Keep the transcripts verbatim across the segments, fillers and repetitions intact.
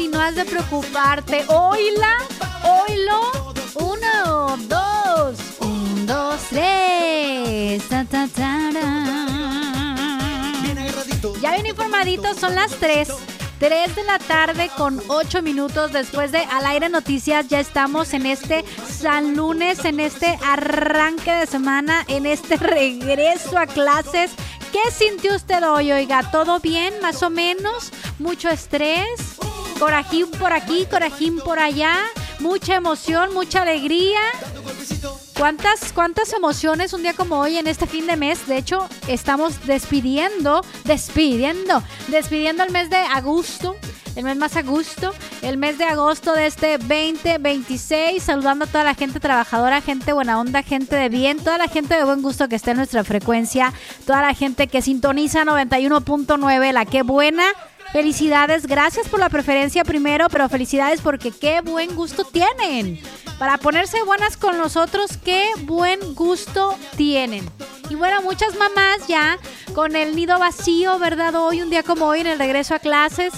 y no has de preocuparte. Oíla, oílo. Uno, dos, un, dos, tres. Ta, ta, ta, ya bien informaditos, son las tres. tres de la tarde con ocho minutos después de Al Aire Noticias. Ya estamos en este San Lunes, en este arranque de semana, en este regreso a clases. ¿Qué sintió usted hoy, oiga? ¿Todo bien, más o menos? ¿Mucho estrés? ¿Corajín por aquí, corajín por allá? ¿Mucha emoción, mucha alegría? ¿Cuántas, cuántas emociones un día como hoy en este fin de mes? De hecho, estamos despidiendo, despidiendo, despidiendo el mes de agosto, el mes más a gusto, el mes de agosto de este veinte veintiséis, saludando a toda la gente trabajadora, gente buena onda, gente de bien, toda la gente de buen gusto que está en nuestra frecuencia, toda la gente que sintoniza noventa y uno punto nueve, la que buena. Felicidades, gracias por la preferencia primero, pero felicidades porque qué buen gusto tienen. Para ponerse buenas con nosotros, qué buen gusto tienen. Y bueno, muchas mamás ya con el nido vacío, ¿verdad? Hoy, un día como hoy, en el regreso a clases.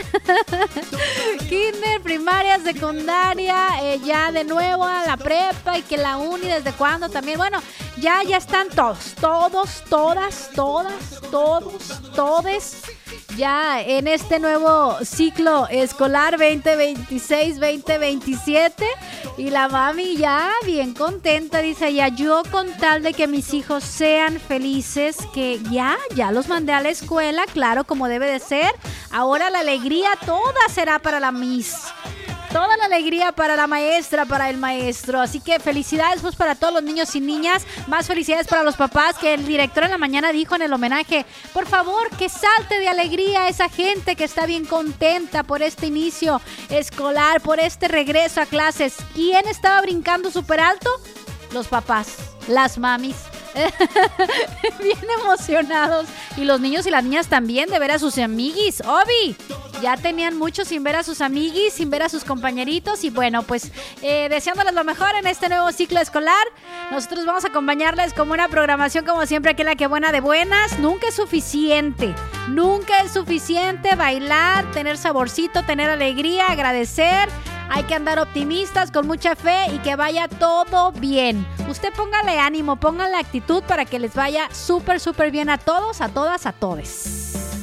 Kinder, primaria, secundaria, eh, ya de nuevo a la prepa y que la uni, ¿desde cuándo también? Bueno, ya, ya están todos, todos, todas, todas, todos, todes. Ya en este nuevo ciclo escolar veinte veintiséis veinte veintisiete y la mami ya bien contenta, dice ella, yo con tal de que mis hijos sean felices, que ya, ya los mandé a la escuela, claro, como debe de ser, ahora la alegría toda será para la Miss. Toda la alegría para la maestra, para el maestro. Así que felicidades pues para todos los niños y niñas. Más felicidades para los papás, que el director en la mañana dijo en el homenaje, por favor, que salte de alegría esa gente que está bien contenta por este inicio escolar, por este regreso a clases. ¿Quién estaba brincando súper alto? Los papás, las mamis. Bien emocionados. Y los niños y las niñas también de ver a sus amiguis. Obi, ya tenían mucho sin ver a sus amiguis, sin ver a sus compañeritos. Y bueno, pues eh, deseándoles lo mejor en este nuevo ciclo escolar. Nosotros vamos a acompañarles con una programación como siempre, aquí la que buena de buenas. Nunca es suficiente, nunca es suficiente bailar, tener saborcito, tener alegría, agradecer. Hay que andar optimistas, con mucha fe y que vaya todo bien. Usted póngale ánimo, póngale actitud para que les vaya súper, súper bien a todos, a todas, a todes.